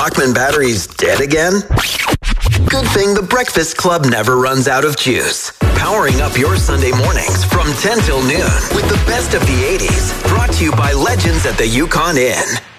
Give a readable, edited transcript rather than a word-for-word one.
Bachman batteries dead again? Good thing the Breakfast Club never runs out of juice. Powering up your Sunday mornings from 10 till noon with the best of the 80s. Brought to you by Legends at the Yukon Inn.